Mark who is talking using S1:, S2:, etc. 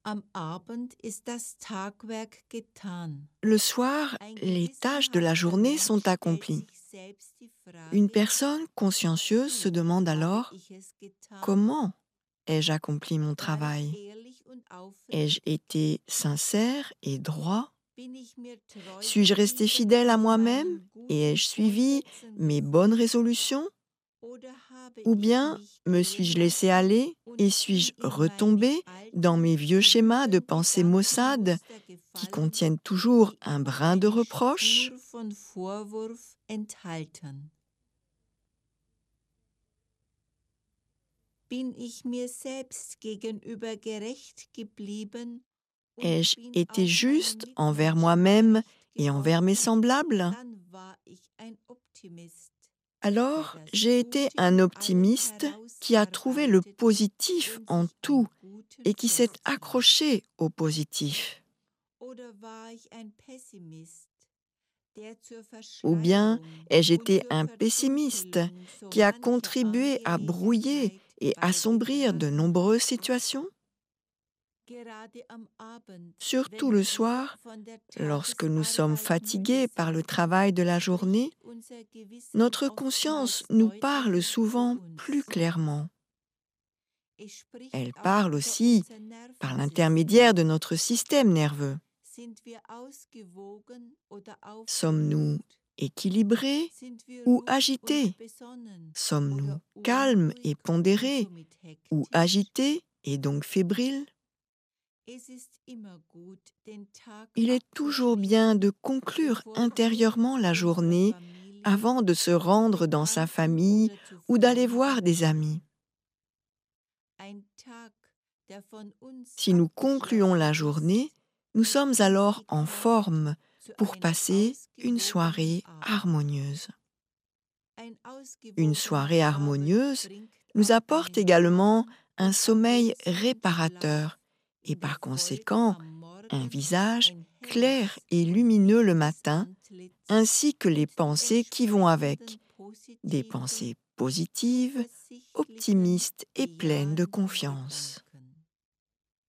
S1: Am Abend ist das Tagwerk getan.
S2: Le soir,
S1: Ein
S2: les tâches de la
S1: gewissenhafter
S2: journée
S1: Mensch
S2: sont
S1: stellt
S2: accomplies.
S1: sich selbst die
S2: Une
S1: Frage,
S2: personne consciencieuse se
S1: wie
S2: demande
S1: habe
S2: alors:
S1: ich es getan?
S2: comment ai-je accompli mon
S1: War ich
S2: travail?
S1: ehrlich und
S2: Ai-je
S1: aufrichtig?
S2: été sincère et droit?
S1: Bin ich mir treu
S2: Suis-je resté
S1: geblieben
S2: fidèle à
S1: und
S2: moi-même
S1: meinen
S2: et
S1: guten
S2: ai-je suivi
S1: Vorsätzen
S2: mes bonnes
S1: gefolgt?
S2: résolutions?
S1: Oder habe
S2: Ou
S1: ich
S2: bien
S1: mich
S2: me
S1: gehen
S2: suis-je laissé
S1: lassen
S2: aller
S1: und
S2: et
S1: bin
S2: suis-je
S1: in meine
S2: retombé dans
S1: alten,
S2: mes vieux schémas de
S1: trüben
S2: pensée maussade
S1: Gedankenmuster
S2: qui
S1: gefallen,
S2: contiennent toujours
S1: die
S2: un
S1: immer
S2: brin de
S1: eine
S2: reproche?
S1: Spur von Vorwurf enthalten? Bin ich mir selbst gegenüber gerecht geblieben und
S2: Ai-je
S1: bin
S2: été
S1: auch meinen
S2: juste envers
S1: Mitmenschen
S2: moi-même
S1: gerecht
S2: et envers mes
S1: geworden?
S2: semblables?
S1: Dann war ich ein Optimist, der
S2: Alors,
S1: das
S2: j'ai été
S1: Gute
S2: un
S1: in allem
S2: optimiste qui a trouvé le
S1: herausarbeitet
S2: positif
S1: und
S2: en
S1: sich
S2: tout
S1: am Guten
S2: et qui s'est
S1: festhält.
S2: accroché au positif.
S1: Oder war ich ein Pessimist, der zur
S2: Ou bien
S1: Verschleierung
S2: ai-je
S1: und
S2: été
S1: zur
S2: un pessimiste
S1: Verdunkelung so
S2: qui a
S1: mancher
S2: contribué à brouiller
S1: Angelegenheit
S2: et assombrir de
S1: beigetragen?
S2: nombreuses situations?
S1: Gerade am Abend,
S2: Surtout
S1: wenn
S2: le
S1: wir
S2: soir,
S1: von der
S2: lorsque nous sommes
S1: Tagesarbeit müde
S2: fatigués par le
S1: sind,
S2: travail de la journée,
S1: spricht unser Gewissen
S2: notre conscience
S1: oftmals
S2: nous parle
S1: deutlicher zu
S2: souvent plus
S1: uns.
S2: clairement.
S1: Es
S2: Elle
S1: spricht auch
S2: parle
S1: über
S2: aussi
S1: unser
S2: par
S1: Nervensystem.
S2: l'intermédiaire de notre système nerveux.
S1: Sind wir ausgewogen oder
S2: Sommes-nous
S1: aufgebracht?
S2: équilibrés
S1: Sind wir
S2: ou
S1: ruhig und
S2: agités?
S1: besonnen
S2: Sommes-nous
S1: oder
S2: calmes et
S1: unruhig und
S2: pondérés
S1: somit
S2: ou
S1: hektisch?
S2: agités et donc fébriles?
S1: Es ist immer gut, den Tag
S2: Il est toujours bien
S1: abzuschließen,
S2: de conclure
S1: bevor wir
S2: intérieurement
S1: zu
S2: la
S1: unserer
S2: journée
S1: Familie,
S2: avant de se rendre dans sa
S1: Bekannten
S2: famille
S1: oder zu
S2: ou d'aller voir
S1: Freunden
S2: des amis.
S1: gehen. Ein Tag, der von uns
S2: Si nous concluons
S1: abgeschlossen
S2: la journée,
S1: ist,
S2: nous
S1: ist
S2: sommes
S1: uns
S2: alors en
S1: gekräftigt
S2: forme
S1: zu
S2: pour
S1: einem
S2: passer une
S1: ausgewogenen
S2: soirée
S1: Abend.
S2: harmonieuse.
S1: Ein
S2: Une
S1: ausgewogener
S2: soirée
S1: Abend
S2: harmonieuse
S1: bringt
S2: nous
S1: auch
S2: apporte
S1: einen
S2: également
S1: langen
S2: un
S1: und
S2: sommeil
S1: erholsamen
S2: réparateur
S1: Schlaf,
S2: et
S1: in der
S2: par
S1: Folge
S2: conséquent
S1: am
S2: un
S1: Morgen
S2: visage
S1: ein
S2: clair
S1: helles
S2: et
S1: und
S2: lumineux le
S1: lichtes
S2: matin,
S1: Antlitz
S2: ainsi que les
S1: und die
S2: pensées qui vont
S1: entsprechenden
S2: avec, des
S1: positiven,
S2: pensées positives,
S1: zuversichtlichen,
S2: optimistes et pleines de
S1: bejahenden
S2: confiance.
S1: Gedanken.